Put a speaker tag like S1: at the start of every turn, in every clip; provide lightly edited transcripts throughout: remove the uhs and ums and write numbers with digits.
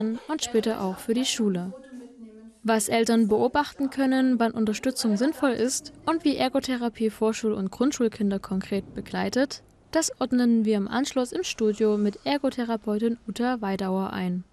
S1: und später auch für die Schule. Was Eltern beobachten können, wann Unterstützung sinnvoll ist und wie Ergotherapie Vorschul- und Grundschulkinder konkret begleitet, das ordnen wir im Anschluss im Studio mit Ergotherapeutin Uta Weidauer ein.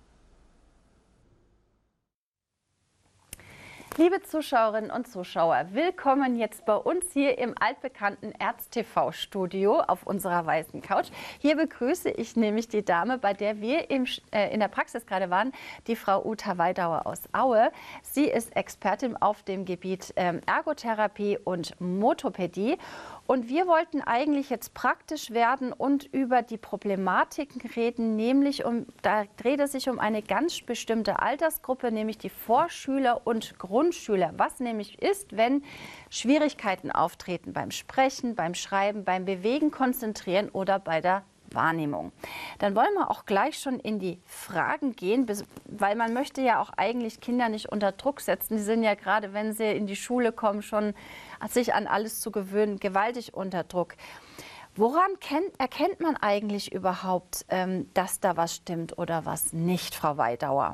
S2: Liebe Zuschauerinnen und Zuschauer, willkommen jetzt bei uns hier im altbekannten ERZ-TV-Studio auf unserer weißen Couch. Hier begrüße ich nämlich die Dame, bei der wir in der Praxis gerade waren, die Frau Uta Weidauer aus Aue. Sie ist Expertin auf dem Gebiet Ergotherapie und Motopädie. Und wir wollten eigentlich jetzt praktisch werden und über die Problematiken reden, nämlich da dreht es sich um eine ganz bestimmte Altersgruppe, nämlich die Vorschüler und Grundschüler. Was nämlich ist, wenn Schwierigkeiten auftreten beim Sprechen, beim Schreiben, beim Bewegen, Konzentrieren oder bei der Wahrnehmung. Dann wollen wir auch gleich schon in die Fragen gehen, weil man möchte ja auch eigentlich Kinder nicht unter Druck setzen. Die sind ja gerade, wenn sie in die Schule kommen, schon sich an alles zu gewöhnen, gewaltig unter Druck. Woran erkennt man eigentlich überhaupt, dass da was stimmt oder was nicht, Frau Weidauer?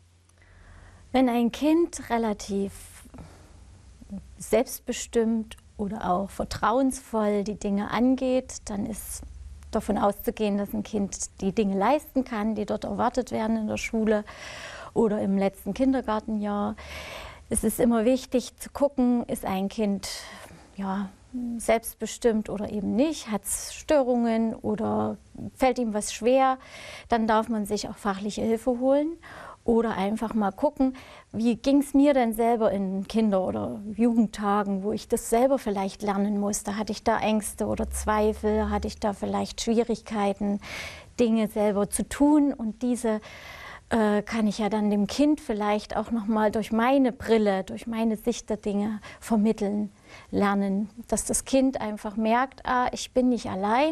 S3: Wenn ein Kind relativ selbstbestimmt oder auch vertrauensvoll die Dinge angeht, dann ist davon auszugehen, dass ein Kind die Dinge leisten kann, die dort erwartet werden in der Schule oder im letzten Kindergartenjahr. Es ist immer wichtig zu gucken, ist ein Kind selbstbestimmt oder eben nicht, hat es Störungen oder fällt ihm was schwer, dann darf man sich auch fachliche Hilfe holen. Oder einfach mal gucken, wie ging es mir denn selber in Kinder- oder Jugendtagen, wo ich das selber vielleicht lernen musste. Hatte ich da Ängste oder Zweifel? Hatte ich da vielleicht Schwierigkeiten, Dinge selber zu tun? Und diese kann ich ja dann dem Kind vielleicht auch noch mal durch meine Brille, durch meine Sicht der Dinge vermitteln, lernen. Dass das Kind einfach merkt, ich bin nicht allein.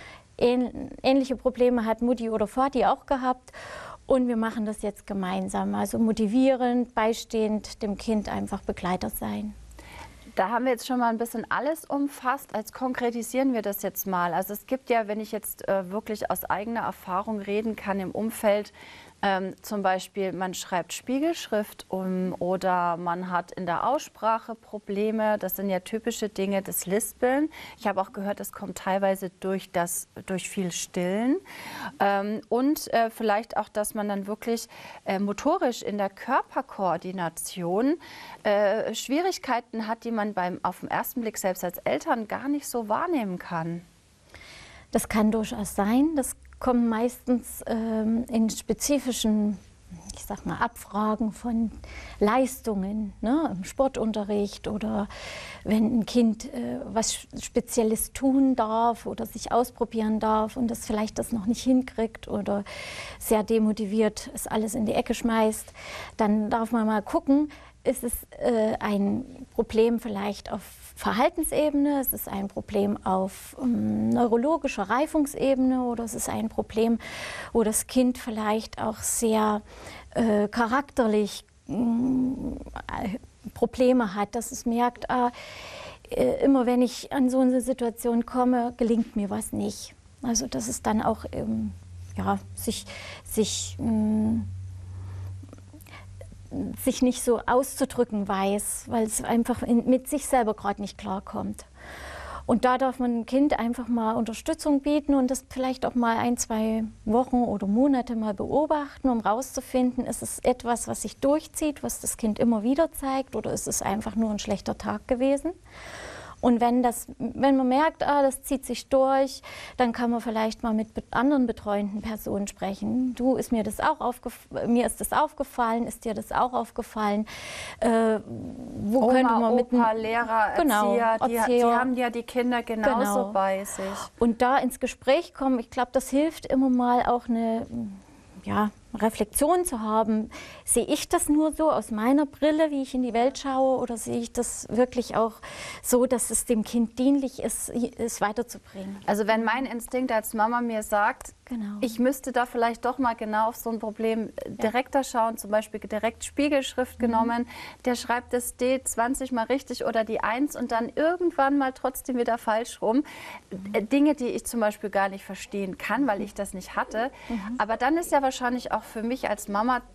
S3: Ähnliche Probleme hat Mutti oder Vati auch gehabt. Und wir machen das jetzt gemeinsam, also motivierend, beistehend, dem Kind einfach Begleiter sein.
S2: Da haben wir jetzt schon mal ein bisschen alles umfasst. Als konkretisieren wir das jetzt mal. Also es gibt ja, wenn ich jetzt wirklich aus eigener Erfahrung reden kann im Umfeld, zum Beispiel, man schreibt Spiegelschrift oder man hat in der Aussprache Probleme. Das sind ja typische Dinge, das Lispeln. Ich habe auch gehört, das kommt teilweise durch viel Stillen. Und vielleicht auch, dass man dann wirklich motorisch in der Körperkoordination Schwierigkeiten hat, die man auf den ersten Blick selbst als Eltern gar nicht so wahrnehmen kann.
S3: Das kann durchaus sein. Das kommen meistens in spezifischen, ich sag mal, Abfragen von Leistungen, ne, im Sportunterricht oder wenn ein Kind was Spezielles tun darf oder sich ausprobieren darf und das vielleicht noch nicht hinkriegt oder sehr demotiviert es alles in die Ecke schmeißt, dann darf man mal gucken, ist es ein Problem vielleicht auf Verhaltensebene, ist es ein Problem auf neurologischer Reifungsebene oder ist es ein Problem, wo das Kind vielleicht auch sehr charakterlich Probleme hat, dass es merkt, immer wenn ich an so eine Situation komme, gelingt mir was nicht. Also dass es dann auch sich nicht so auszudrücken weiß, weil es einfach mit sich selber gerade nicht klarkommt. Und da darf man dem Kind einfach mal Unterstützung bieten und das vielleicht auch mal 1, 2 Wochen oder Monate mal beobachten, um rauszufinden, ist es etwas, was sich durchzieht, was das Kind immer wieder zeigt, oder ist es einfach nur ein schlechter Tag gewesen. Und wenn man merkt, das zieht sich durch, dann kann man vielleicht mal mit anderen betreuenden Personen sprechen. Mir ist das aufgefallen, ist dir das auch aufgefallen?
S2: Wo könnte man
S3: Opa,
S2: Lehrer, Erzieher, die haben ja die Kinder genauso bei sich.
S3: Und da ins Gespräch kommen, ich glaube, das hilft immer mal auch eine Reflexion zu haben. Sehe ich das nur so aus meiner Brille, wie ich in die Welt schaue, oder sehe ich das wirklich auch so, dass es dem Kind dienlich ist, es weiterzubringen?
S2: Also wenn mein Instinkt als Mama mir sagt,
S3: Genau.
S2: Ich müsste da vielleicht doch mal genau auf so ein Problem direkter schauen, zum Beispiel direkt Spiegelschrift genommen. Der schreibt das D 20 Mal richtig oder die 1 und dann irgendwann mal trotzdem wieder falsch rum. Dinge, die ich zum Beispiel gar nicht verstehen kann, weil ich das nicht hatte. Aber dann ist ja wahrscheinlich auch für mich als Mama